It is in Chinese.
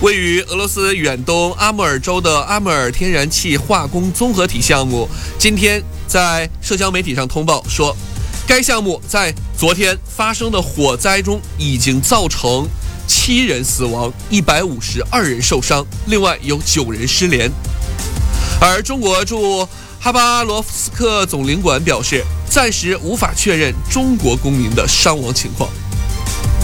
位于俄罗斯远东阿穆尔州的阿穆尔天然气化工综合体项目，今天在社交媒体上通报说，该项目在昨天发生的火灾中已经造成7人死亡，152人受伤，另外有9人失联。而中国驻哈巴罗夫斯克总领馆表示，暂时无法确认中国公民的伤亡情况。